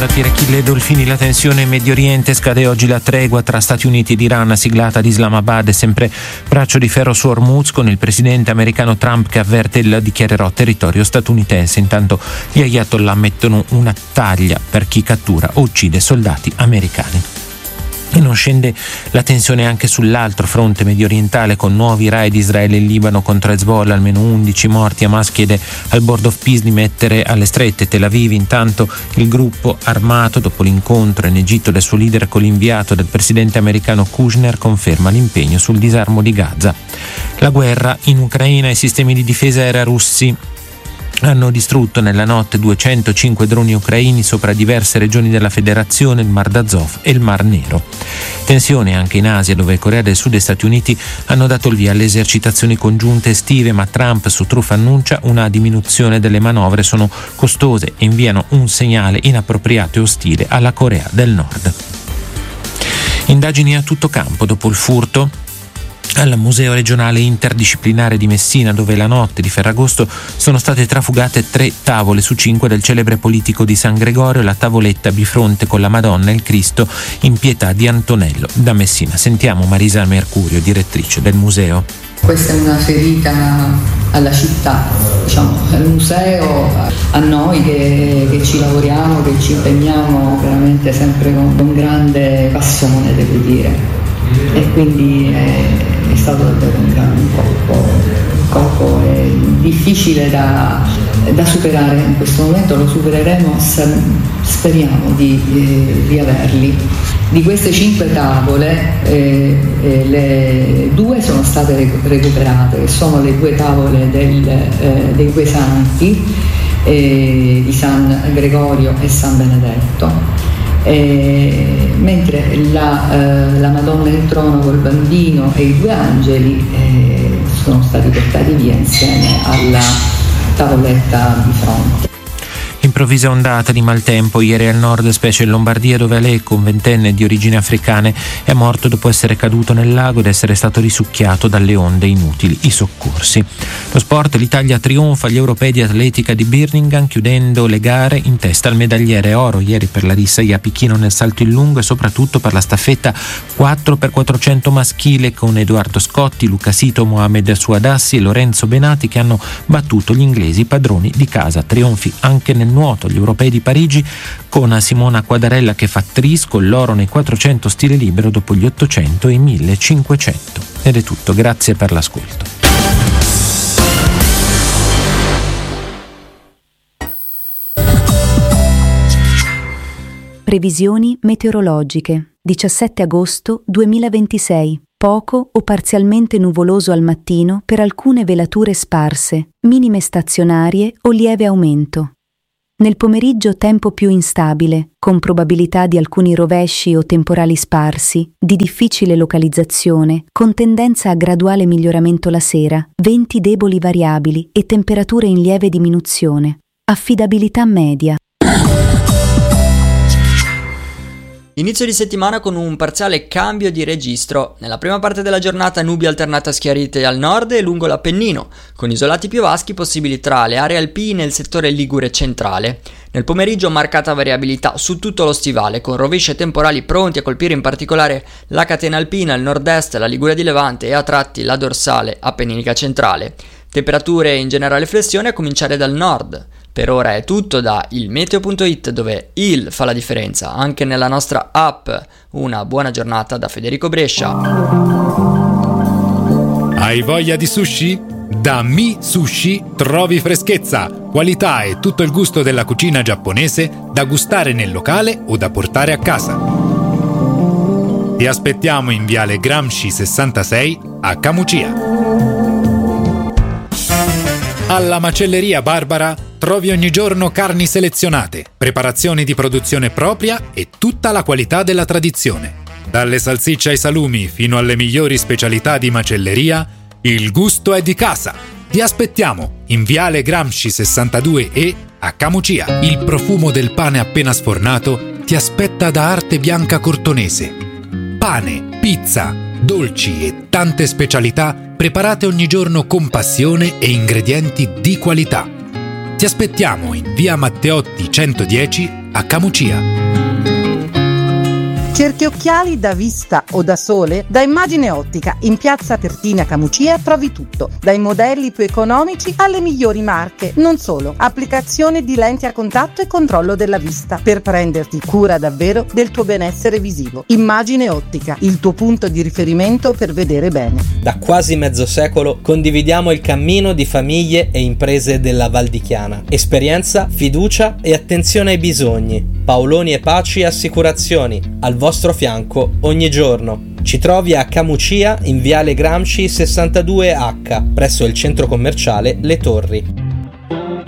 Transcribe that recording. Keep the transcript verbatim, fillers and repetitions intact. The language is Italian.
da Tirechille e Dolfini, la tensione in Medio Oriente, scade oggi la tregua tra Stati Uniti ed Iran siglata ad Islamabad, e sempre braccio di ferro su Hormuz, con il presidente americano Trump che avverte il dichiarerò territorio statunitense. Intanto gli ayatollah mettono una taglia per chi cattura o uccide soldati americani. E non scende la tensione anche sull'altro fronte mediorientale, con nuovi raid di Israele in Libano contro Hezbollah, almeno undici morti. Hamas chiede al Board of Peace di mettere alle strette Tel Aviv. Intanto il gruppo armato, dopo l'incontro in Egitto del suo leader con l'inviato del presidente americano Kushner, conferma l'impegno sul disarmo di Gaza. La guerra in Ucraina, i sistemi di difesa aerea russi hanno distrutto nella notte duecentocinque droni ucraini sopra diverse regioni della Federazione, il Mar d'Azov e il Mar Nero. Tensione anche in Asia, dove Corea del Sud e Stati Uniti hanno dato il via alle esercitazioni congiunte estive, ma Trump su truffa annuncia una diminuzione delle manovre, sono costose e inviano un segnale inappropriato e ostile alla Corea del Nord. Indagini a tutto campo dopo il furto al Museo regionale interdisciplinare di Messina, dove la notte di Ferragosto sono state trafugate tre tavole su cinque del celebre politico di San Gregorio, la tavoletta bifronte con la Madonna e il Cristo in Pietà di Antonello. Da Messina sentiamo Marisa Mercurio, direttrice del museo. Questa è una ferita alla città, diciamo, al museo, a noi che, che ci lavoriamo, che ci impegniamo veramente sempre con, con grande passione, devo dire. E quindi è, è stato davvero un grande colpo, un colpo è difficile da, da superare in questo momento, lo supereremo, speriamo di, di, di averli. Di queste cinque tavole eh, eh, le due sono state recuperate, che sono le due tavole del, eh, dei due santi, eh, di San Gregorio e San Benedetto. Eh, mentre la, eh, la Madonna del Trono col bambino e i due angeli eh, sono stati portati via insieme alla tavoletta di fronte. Improvvisa ondata di maltempo ieri al nord, specie in Lombardia, dove Alecco, un ventenne di origini africane, è morto dopo essere caduto nel lago ed essere stato risucchiato dalle onde. Inutili i soccorsi. Lo sport, l'Italia trionfa agli europei di atletica di Birmingham, chiudendo le gare in testa al medagliere oro ieri per Larissa Iapichino nel salto in lungo e soprattutto per la staffetta quattro per quattrocento maschile, con Edoardo Scotti, Luca Sito, Mohamed Suadassi e Lorenzo Benati che hanno battuto gli inglesi padroni di casa. Trionfi anche nel nuoto, gli europei di Parigi, con Simona Quadarella che fa tris con l'oro nei quattrocento stile libero dopo gli ottocento e i millecinquecento. Ed è tutto, grazie per l'ascolto. Previsioni meteorologiche. diciassette agosto duemilaventisei. Poco o parzialmente nuvoloso al mattino per alcune velature sparse, minime stazionarie o lieve aumento. Nel pomeriggio tempo più instabile, con probabilità di alcuni rovesci o temporali sparsi, di difficile localizzazione, con tendenza a graduale miglioramento la sera, venti deboli variabili e temperature in lieve diminuzione. Affidabilità media. Inizio di settimana con un parziale cambio di registro. Nella prima parte della giornata nubi alternate a schiarite al nord e lungo l'Appennino, con isolati piovaschi possibili tra le aree alpine e il settore ligure centrale. Nel pomeriggio marcata variabilità su tutto lo stivale, con rovesci e temporali pronti a colpire in particolare la catena alpina, il nord-est, la Liguria di Levante e a tratti la dorsale appenninica centrale. Temperature in generale flessione a cominciare dal nord. Per ora è tutto da il meteo punto it, dove il fa la differenza anche nella nostra app. Una buona giornata da Federico Brescia. Hai voglia di sushi? Da Mi Sushi trovi freschezza, qualità e tutto il gusto della cucina giapponese da gustare nel locale o da portare a casa. Ti aspettiamo in Viale Gramsci sessantasei a Camucia. Alla Macelleria Barbara trovi ogni giorno carni selezionate, preparazioni di produzione propria e tutta la qualità della tradizione. Dalle salsicce ai salumi fino alle migliori specialità di macelleria, il gusto è di casa. Ti aspettiamo in Viale Gramsci sessantadue E a Camucia. Il profumo del pane appena sfornato ti aspetta da Arte Bianca Cortonese. Pane, pizza, dolci e tante specialità preparate ogni giorno con passione e ingredienti di qualità. Ti aspettiamo in via Matteotti centodieci a Camucia. Cerchi occhiali da vista o da sole? Da Immagine Ottica, in piazza Pertini a Camucia trovi tutto, dai modelli più economici alle migliori marche. Non solo, applicazione di lenti a contatto e controllo della vista, per prenderti cura davvero del tuo benessere visivo. Immagine Ottica, il tuo punto di riferimento per vedere bene. Da quasi mezzo secolo condividiamo il cammino di famiglie e imprese della Val di Chiana. Esperienza, fiducia e attenzione ai bisogni. Paoloni e Paci Assicurazioni, al vostro fianco ogni giorno. Ci trovi a Camucia in Viale Gramsci sessantadue acca, presso il centro commerciale Le Torri.